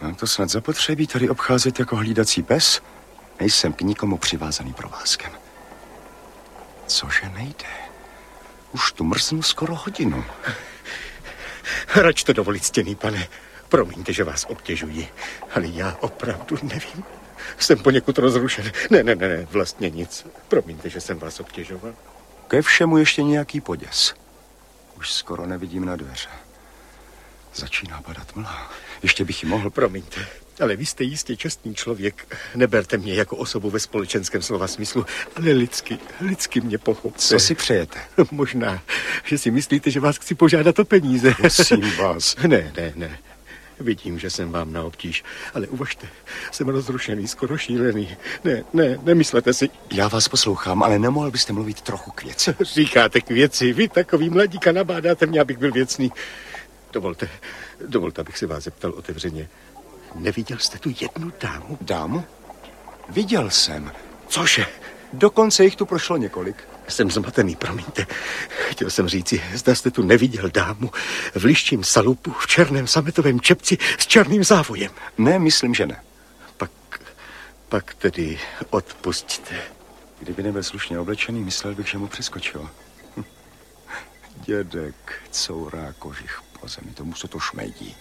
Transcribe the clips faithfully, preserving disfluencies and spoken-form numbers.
Mám to snad zapotřebí tady obcházet jako hlídací pes? Nejsem k nikomu přivázaný provázkem. Cože nejde? Už tu mrznu skoro hodinu. Rač to dovolit, ctěný pane. Promiňte, že vás obtěžuji, ale já opravdu nevím. Jsem poněkud rozrušen. Ne, ne, ne, ne, vlastně nic. Promiňte, že jsem vás obtěžoval. Ke všemu ještě nějaký poděs. Už skoro nevidím na dveře. Začíná padat mlha. Ještě bych ji mohl... Promiňte, ale vy jste jistě čestný člověk. Neberte mě jako osobu ve společenském slova smyslu, ale lidsky, lidsky mě pochopte. Co si přejete? Možná, že si myslíte, že vás chci požádat o peníze. Prosím vás. Ne, ne, ne. Vidím, že jsem vám na obtíž, ale uvažte, jsem rozrušený, skoro šílený. Ne, ne, nemyslete si... Já vás poslouchám, ale nemohl byste mluvit trochu k věci. Říkáte k věci, vy takový mladíka nabádáte mě, abych byl věcný. Dovolte, dovolte, abych se vás zeptal otevřeně. Neviděl jste tu jednu dámu? Dámu? Viděl jsem. Cože? Dokonce jich tu prošlo několik. Jsem zmatený, promiňte. Chtěl jsem říci, zda jste tu neviděl dámu v liščím salupu, v černém sametovém čepci s černým závojem. Ne, myslím, že ne. Pak, pak tedy odpusťte. Kdyby nebyl slušně oblečený, myslel bych, že mu přeskočilo. Hm. Dědek courá kožich po zemi, tomu se to šmejdí.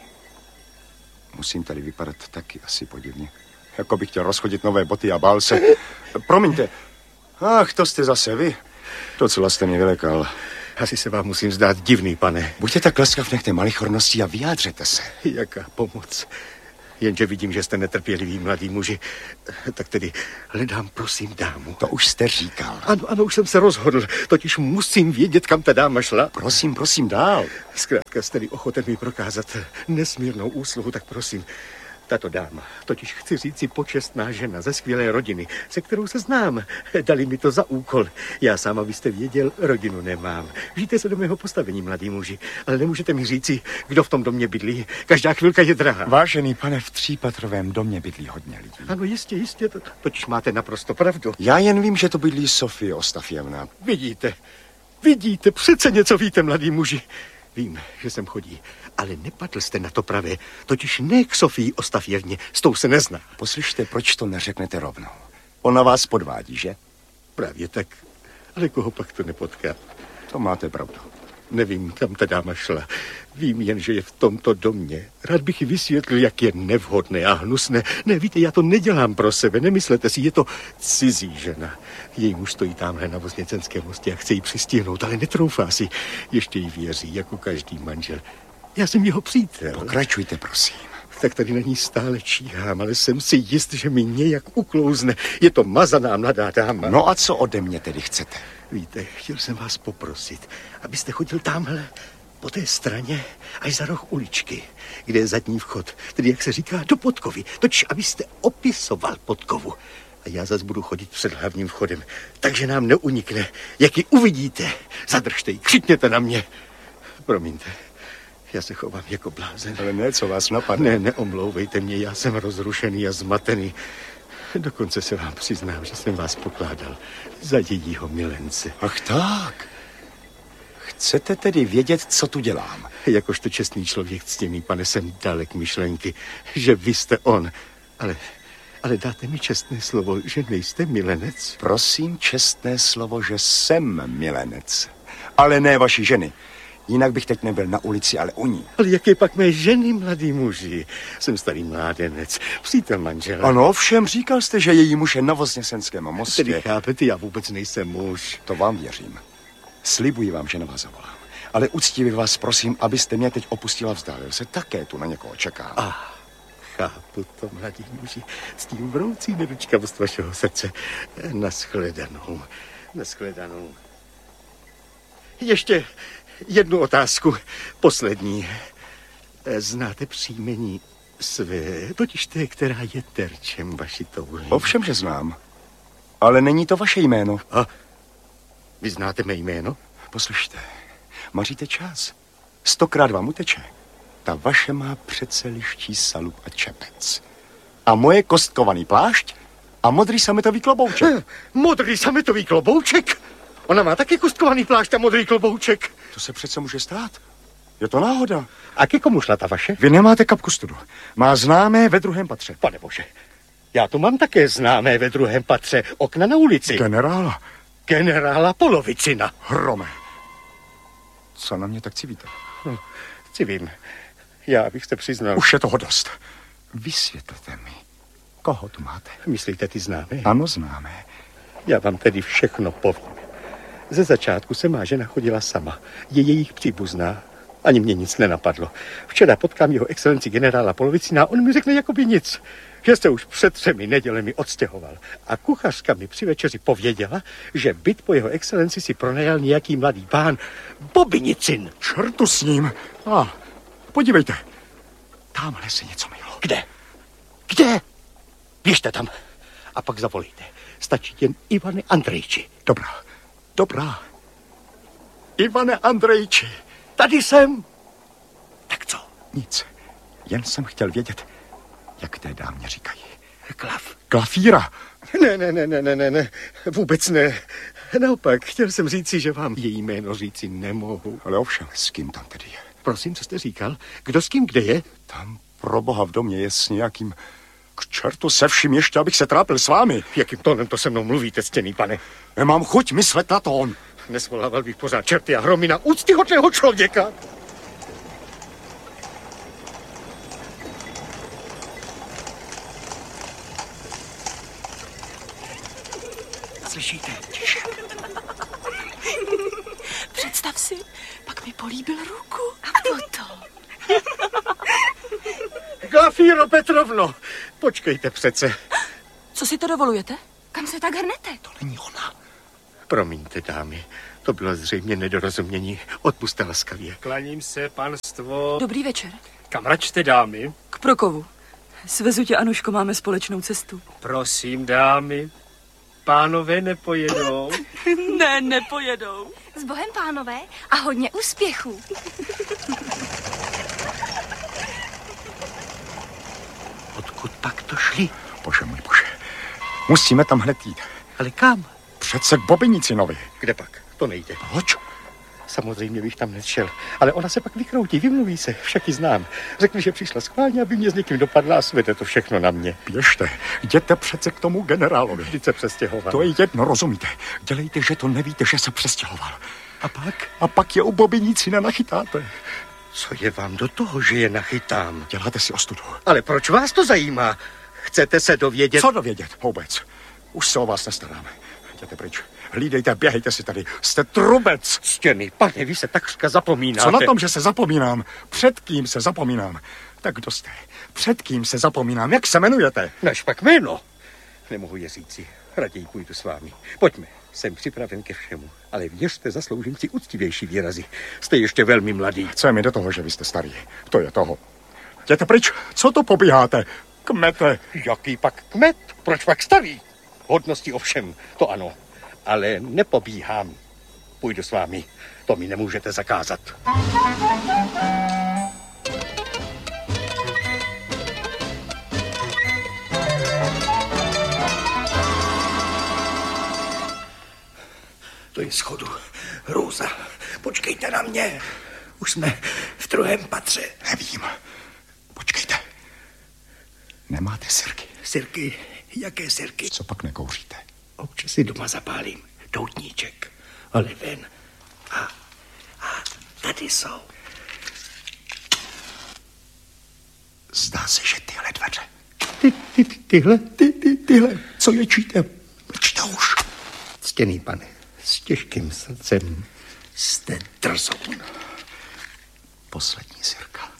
Musím tady vypadat taky asi podivně. Jako bych chtěl rozchodit nové boty a bál se. Promiňte. Ach, to jste zase vy. Docela jste mě vylekal. Asi se vám musím zdát divný, pane. Buďte tak laskav, nechte malichorností a vyjádřete se. Jaká pomoc. Jenže vidím, že jste netrpěliví mladí muži. Tak tedy hledám, prosím, dámu. To už jste říkal. Ano, ano, už jsem se rozhodl. Totiž musím vědět, kam ta dáma šla. Prosím, prosím, dál. Zkrátka, jste-li ochoten mi prokázat nesmírnou úsluhu, tak prosím. Tato dáma, totiž chci říci počestná žena ze skvělé rodiny, se kterou se znám. Dali mi to za úkol. Já sám, abyste věděl, rodinu nemám. Žijte se do mého postavení, mladí muži, ale nemůžete mi říci, kdo v tom domě bydlí. Každá chvilka je drahá. Vážený pane, v třípatrovém domě bydlí hodně lidí. Ano, jistě, jistě, to, totiž máte naprosto pravdu. Já jen vím, že to bydlí Sofie Ostafjevna. Vidíte, vidíte, přece něco víte, mladí muži. Vím, že sem chodí, ale nepadl jste na to pravé, totiž ne k Sofii Ostafjevně, s tou se nezná. Poslyšte, proč to neřeknete rovnou? Ona vás podvádí, že? Právě tak, ale koho pak to nepotká? To máte pravdu. Nevím, kam ta dáma šla. Vím jen, že je v tomto domě. Rád bych ji vysvětlil, jak je nevhodné a hnusné. Ne, víte, já to nedělám pro sebe, nemyslete si, je to cizí žena. Její muž stojí tamhle na Vozněcenském mostě a chce jí přistihnout, ale netroufá si. Ještě jí věří, jako každý manžel. Já jsem jeho přítel. Pokračujte, prosím. Tak tady na ní stále číhám, ale jsem si jist, že mi nějak uklouzne. Je to mazaná mladá dáma. No a co ode mě tedy chcete? Víte, chtěl jsem vás poprosit, abyste chodil tamhle po té straně až za roh uličky, kde je zadní vchod, tedy jak se říká, do podkovy, totiž abyste opisoval podkovu. A já zas budu chodit před hlavním vchodem, takže nám neunikne. Jak ji uvidíte, zadržte ji, křikněte na mě. Promiňte, já se chovám jako blázen. Ale ne, co vás napadne. Ne, neomlouvejte mě, já jsem rozrušený a zmatený. Dokonce se vám přiznám, že jsem vás pokládal za jejího milence. Ach tak. Chcete tedy vědět, co tu dělám? Jakožto čestný člověk, ctěný pane, jsem dalek myšlenky, že vy jste on. Ale, ale dáte mi čestné slovo, že nejste milenec? Prosím, čestné slovo, že jsem milenec. Ale ne vaší ženy. Jinak bych teď nebyl na ulici, ale u ní. Ale jaké pak mé ženy, mladý muži? Jsem starý mládenec, přítel manžela. Ano, všem říkal jste, že její muž je na Vozněcenském mostě. Tedy chápete, já vůbec nejsem muž. To vám věřím. Slibuji vám, že na vás zavolám. Ale uctivě vás prosím, abyste mě teď opustila, vzdálil se. Také tu na někoho čekám. Ah, chápu to, mladí muži. S tím vroucí nedočkavost vašeho srdce. Naschledanou, naschledanou. Ještě jednu otázku, poslední. Znáte příjmení své, totiž té, která je terčem vaší touhy? Ovšem, že znám. Ale není to vaše jméno. A vy znáte mé jméno? Poslyšte, maříte čas. Stokrát vám uteče. Ta vaše má přece liští salup a čepec. A moje kostkovaný plášť a modrý sametový klobouček. Eh, modrý sametový klobouček? Ona má taky kostkovaný plášť a modrý klobouček. To se přece může stát. Je to náhoda. A ke komu šla ta vaše? Vy nemáte kapku studu. Má známé ve druhém patře. Pane bože, já tu mám také známé ve druhém patře. Okna na ulici. Generála. Generála Polovicina. Hrome. Co na mě tak civíte? No, civím. Já bych se přiznal. Už je toho dost. Vysvětlete mi, koho tu máte? Myslíte ty známé? Ano, známé. Já vám tedy všechno povím. Ze začátku se má žena chodila sama. Je jejich příbuzná. Ani mě nic nenapadlo. Včera potkám jeho excelenci generála Polovicina a on mi řekne jakoby nic. Že se už před třemi nedělemi odstěhoval. A kuchařka mi při večeři pověděla, že byt po jeho excelenci si pronajal nějaký mladý pán Bobinicin. Čertu s ním. A, podívejte. Tamhle se něco mylo. Kde? Kde? Běžte tam. A pak zavolejte. Stačí jen Ivane Andrejči. Dobrá, dobrá. Ivane Andrejči. Tady jsem. Tak co? Nic. Jen jsem chtěl vědět, jak té dámě říkají. Klav. Klafíra. Ne, ne, ne, ne, ne, ne, ne. Vůbec ne. Naopak, chtěl jsem říci, že vám její jméno říci nemohu. Ale ovšem, s kým tam tedy je? Prosím, co jste říkal? Kdo s kým kde je? Tam pro boha v domě je s nějakým... K čertu se vším ještě, abych se trápil s vámi. Jakým tónem to se mnou mluvíte, ctěný pane? Nemám chuť myslet na tón. Nesvolával bych pořád čerty a hromy na úctyhodného člověka. Slyšíte? Tiše. Představ si, pak mi políbil ruku a potom. Glafíro Petrovno, počkejte přece. Co si to dovolujete? Kam se tak hrnete? To není ona. Promiňte, dámy, to bylo zřejmě nedorozumění. Odpusťte laskavě. Klaním se, panstvo. Dobrý večer. Kam račte, dámy? K Prokovu. Svezu tě, Anuško, máme společnou cestu. Prosím, dámy. Pánové nepojedou. Ne, nepojedou. S Bohem, pánové, a hodně úspěchů. Odkud pak to šli? Bože můj bože. Musíme tam hned jít. Ale kam? Přece k Bobinicinovi. Kde pak? To nejde. Proč? Samozřejmě bych tam nešel, ale ona se pak vykroutí, vymluví se, však ji znám. Řekne, že přišla schválně, aby mě s někým dopadla a svede to všechno na mě. Běžte, jděte přece k tomu generálovi. Vždyť se přestěhoval. To je jedno, rozumíte. Dělejte, že to nevíte, že se přestěhoval. A pak? A pak je u Bobinicina nachytáte. Co je vám do toho, že je nachytám? Děláte si ostudu. Ale proč vás to zajímá? Chcete se dovědět? Co dovědět? Vůbec. Už se o vás nestaráme. Jděte pryč. Hlídejte, běhejte si tady. Jste trubec. Ctěný pane, vy se takřka zapomínáte. Co na tom, že se zapomínám? Před kým se zapomínám? Tak kdo jste? Před kým se zapomínám? Jak se jmenujete? Naš pak jméno. Nemohu je říci. Raději půjdu s vámi. Pojďme. Jsem připraven ke všemu. Ale věřte, zasloužím si úctivější výrazy. Jste ještě velmi mladý. Co je mi do toho, že vy jste starý? To je toho. Jděte pryč. Co to pobíháte? Kmete. Jaký pak kmet? Proč pak starý? Hodnosti ovšem, to ano. Ale nepobíhám. Půjdu s vámi. To mi nemůžete zakázat. To je schodu. Hrůza. Počkejte na mě. Už jsme v druhém patře. Nevím. Počkejte. Nemáte sirky? Sirky? Jaké sirky? Co pak nekouříte? Občas si doma zapálím doutníček, ale ven. A, a tady jsou. Zdá se, že tyhle dveře. Ty, ty, ty, tyhle, ty, ty, tyhle. Co je číte? Mlčte už. Ctěný pane, s těžkým srdcem jste drzoun. Poslední sirka.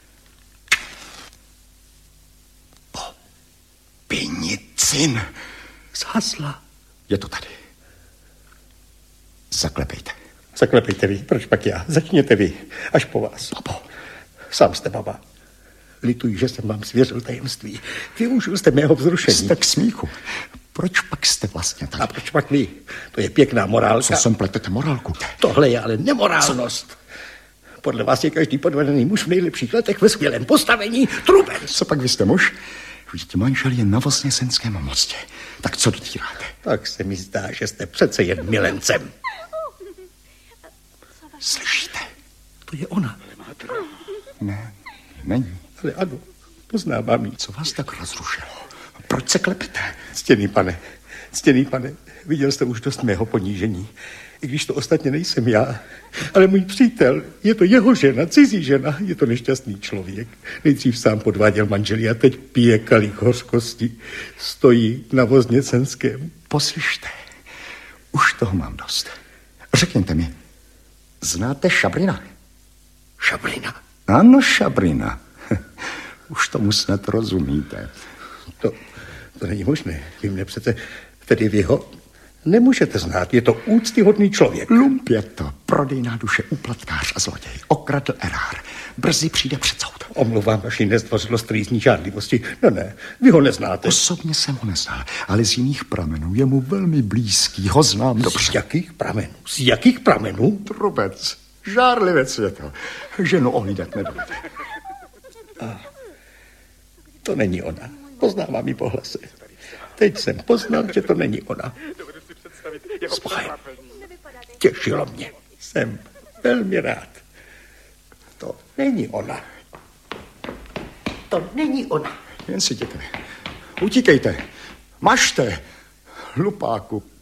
Bobinicin. Zhasla. Je to tady. Zaklepejte. Zaklepejte vy, proč pak já? Začněte vy, až po vás. Babo. Sám jste baba. Lituji, že jsem vám svěřil tajemství. Využil jste mého vzrušení. Jste k smíchu. Proč pak jste vlastně tady? A proč pak vy? To je pěkná morálka. Co sem pletete morálku? Tohle je ale nemorálnost. Co? Podle vás je každý podvedený muž v nejlepších letech ve skvělém postavení trubec. Co pak vy jste muž? Vždyť manžel je na Vozněsenském mostě. Tak co dotíráte? Tak se mi zdá, že jste přece jen milencem. Slyšíte? To je ona. Ne, není. Ale ano, poznávám jí. Co vás tak rozrušilo? Proč se klepete? Ctěný pane, ctěný pane, viděl jste už dost mého ponížení. I když to ostatně nejsem já, ale můj přítel, je to jeho žena, cizí žena, je to nešťastný člověk. Nejdřív sám podváděl manželí a teď pije kalich hořkosti. Stojí na Vozněcenském. Poslyšte, už toho mám dost. Řekněte mi, znáte Šabrina? Šabrina? Ano, Šabrina. Už tomu snad rozumíte. To, to není možné. Vy mne přece, tedy vy ho nemůžete znát. Je to úctyhodný člověk. Lump je to, prodejná duše, úplatkář a zloděj. Okradl erár. Brzy přijde před soud. Omlouvám vaši nezdvořilost trýzní žádlivosti. No ne, vy ho neznáte. Osobně jsem ho neznal, ale z jiných pramenů je mu velmi blízký. Ho znám dobře. Z jakých pramenů? Z jakých pramenů? Trubec, žárlivec je to. Ženu ohlídat nedovede. A to není ona. Poznávám ji po hlase. Teď jsem poznal, že to není ona. Spojen. Těšilo mě. Jsem velmi rád. To není ona. To není ona. Jen si jděte. Utíkejte. Mažte. Hlupáku,